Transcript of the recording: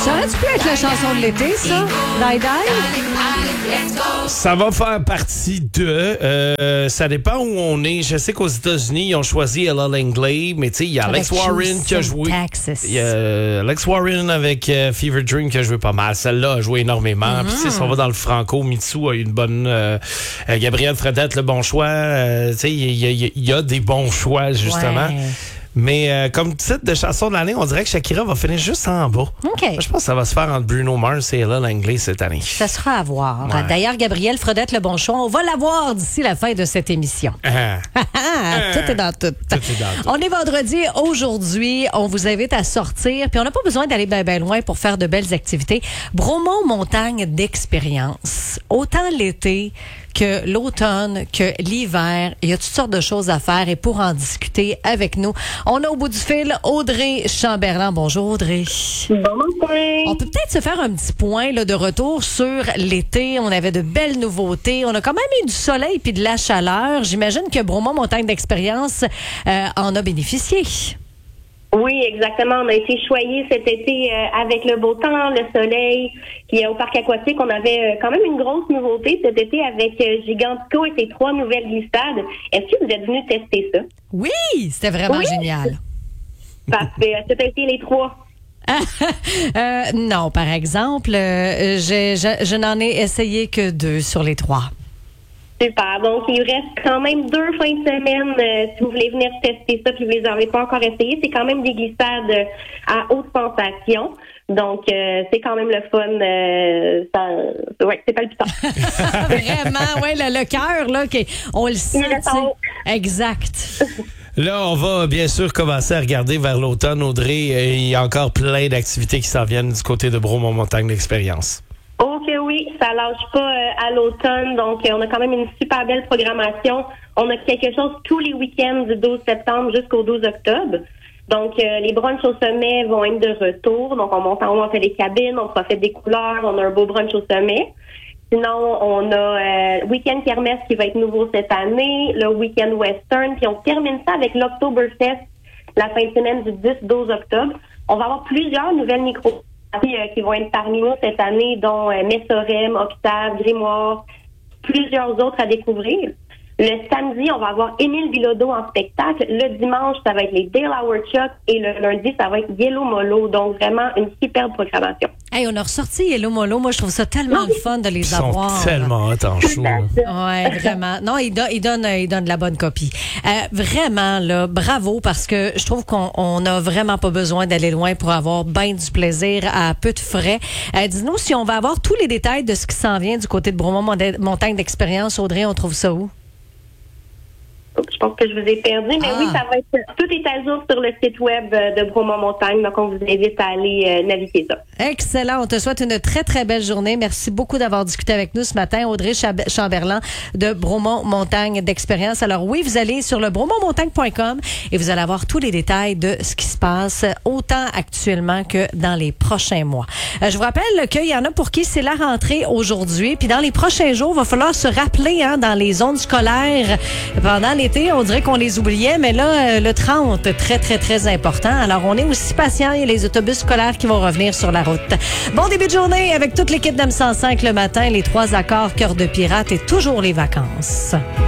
Ça aurait-tu pu être la chanson de l'été, ça? Die Die? Ça va faire partie de... ça dépend où on est. Je sais qu'aux États-Unis, ils ont choisi Ella Langley, mais tu sais, il y a Alex Warren qui a joué. Il y a Alex Warren avec Fever Dream qui a joué pas mal. Celle-là a joué énormément. Puis si on va dans le franco, Mitsu a eu une bonne... Gabriel Fredette, le bon choix. Tu sais, il y a des bons choix, justement. Ouais. Mais comme titre de chanson de l'année, on dirait que Shakira va finir juste en bas. Okay. Je pense que ça va se faire entre Bruno Mars et Ella Langley cette année. Ça sera à voir. Ouais. D'ailleurs, Gabrielle Fredette, le bon choix, on va la voir d'ici la fin de cette émission. Tout est dans tout. Tout est dans tout. On est vendredi aujourd'hui. On vous invite à sortir. Puis on n'a pas besoin d'aller bien loin pour faire de belles activités. Bromont Montagne d'expérience. Autant l'été que l'automne, que l'hiver. Il y a toutes sortes de choses à faire et pour en discuter avec nous, on a au bout du fil Audrey Chamberlain. Bonjour Audrey. Bon matin. On peut peut-être se faire un petit point là, de retour sur l'été. On avait de belles nouveautés. On a quand même eu du soleil puis de la chaleur. J'imagine que Bromont Montagne d'expérience en a bénéficié. Oui, exactement. On a été choyés cet été avec le beau temps, le soleil. Puis au parc aquatique, on avait quand même une grosse nouveauté cet été avec Gigantico et ses 3 nouvelles glissades. Est-ce que vous êtes venus tester ça? Oui, c'était vraiment génial. Parfait. Cet été, les 3. Non, par exemple, je n'en ai essayé que 2 sur les 3. Super. Donc, il reste quand même 2 fins de semaine si vous voulez venir tester ça puis vous les avez pas encore essayé. C'est quand même des glissades à haute sensation. Donc, c'est quand même le fun. C'est palpitant. Vraiment, oui, le cœur, là, on le sent. Exact. Là, on va bien sûr commencer à regarder vers l'automne, Audrey. Il y a encore plein d'activités qui s'en viennent du côté de Bromont Montagne d'expérience. Ok, oui, ça lâche pas à l'automne, donc on a quand même une super belle programmation. On a quelque chose tous les week-ends du 12 septembre jusqu'au 12 octobre. Donc, les brunchs au sommet vont être de retour. Donc, on monte en haut, on fait les cabines, on profite des couleurs, on a un beau brunch au sommet. Sinon, on a Week-end Kermesse qui va être nouveau cette année, le Week-end Western, puis on termine ça avec l'Octoberfest, la fin de semaine du 10-12 octobre. On va avoir plusieurs nouvelles micros qui vont être parmi nous cette année, dont Messorem, Octave, Grimoire, plusieurs autres à découvrir. Le samedi, on va avoir Émile Bilodeau en spectacle. Le dimanche, ça va être les Dale Howard Chuck et le lundi, ça va être Yellow Molo. Donc, vraiment, une superbe programmation. Hey, on a ressorti Yellow Molo. Moi, je trouve ça tellement le fun de les avoir. Ils sont tellement hot en show. Ouais, vraiment. Non, il donne de la bonne copie. Vraiment, là, bravo, parce que je trouve qu'on n'a vraiment pas besoin d'aller loin pour avoir bien du plaisir à peu de frais. Dis-nous si on va avoir tous les détails de ce qui s'en vient du côté de Bromont Montagne d'expérience. Audrey, on trouve ça où? Je pense que je vous ai perdu, mais oui, ça va être tout est à jour sur le site web de Bromont Montagne, donc on vous invite à aller naviguer ça. Excellent, on te souhaite une très très belle journée. Merci beaucoup d'avoir discuté avec nous ce matin, Audrey Chamberlain de Bromont Montagne d'expérience. Alors oui, vous allez sur le bromontmontagne.com et vous allez avoir tous les détails de ce qui se passe autant actuellement que dans les prochains mois. Je vous rappelle qu'il y en a pour qui c'est la rentrée aujourd'hui, puis dans les prochains jours, il va falloir se rappeler dans les zones scolaires pendant l'été, on dirait qu'on les oubliait, mais là, le 30, très, très, très important. Alors, on est aussi patient. Il y a les autobus scolaires qui vont revenir sur la route. Bon début de journée avec toute l'équipe d'M105 le matin, les 3 accords, cœur de pirate et toujours les vacances.